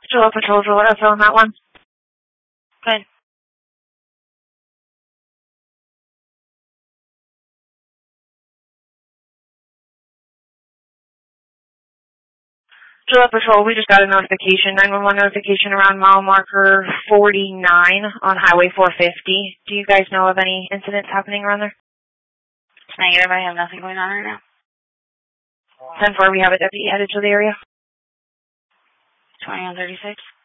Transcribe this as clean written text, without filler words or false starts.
Patrol, what else on that one? Good. Patrol, we just got a notification, 911 notification around mile marker 49 on Highway 450. Do you guys know of any incidents happening around there? Negative, I have nothing going on right now. 10-4, we have a deputy headed to the area. 20 on 36.